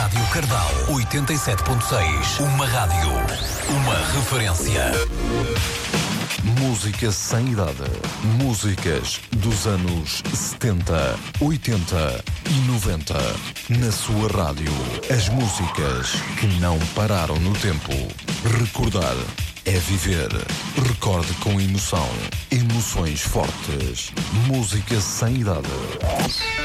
Rádio Cardal 87.6. Uma rádio, uma referência. Música sem idade. Músicas dos anos 70, 80 e 90. Na sua rádio. As músicas que não pararam no tempo. Recordar é viver. Recorde com emoção. Emoções fortes. Música sem idade.